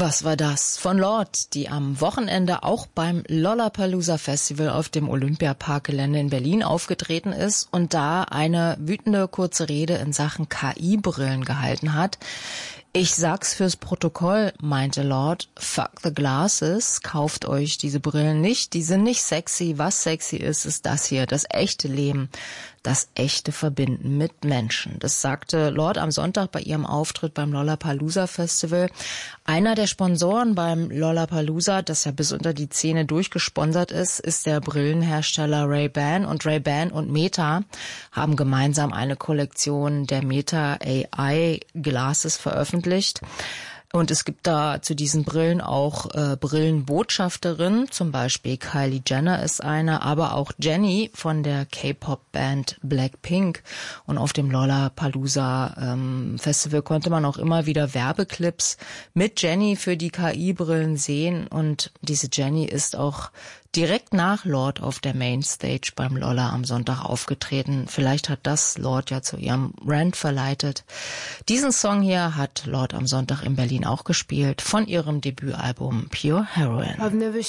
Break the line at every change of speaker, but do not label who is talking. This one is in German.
Was war das? Von Lord, die am Wochenende auch beim Lollapalooza Festival auf dem Olympiaparkgelände in Berlin aufgetreten ist und da eine wütende kurze Rede in Sachen KI-Brillen gehalten hat. Ich sag's fürs Protokoll, meinte Lord, fuck the glasses, kauft euch diese Brillen nicht, die sind nicht sexy. Was sexy ist, ist das hier, das echte Leben, das echte Verbinden mit Menschen. Das sagte Lord am Sonntag bei ihrem Auftritt beim Lollapalooza Festival. Einer der Sponsoren beim Lollapalooza, das ja bis unter die Zähne durchgesponsert ist der Brillenhersteller Ray-Ban. Und Ray-Ban und Meta haben gemeinsam eine Kollektion der Meta AI Glasses veröffentlicht. Und es gibt da zu diesen Brillen auch Brillenbotschafterinnen, zum Beispiel Kylie Jenner ist eine, aber auch Jennie von der K-Pop-Band Blackpink. Und auf dem Lollapalooza Festival konnte man auch immer wieder Werbeclips mit Jennie für die KI-Brillen sehen. Und diese Jennie ist auch direkt nach Lord auf der Mainstage beim Lolla am Sonntag aufgetreten. Vielleicht hat das Lord ja zu ihrem Rant verleitet. Diesen Song hier hat Lord am Sonntag in Berlin auch gespielt von ihrem Debütalbum Pure Heroin.
I've never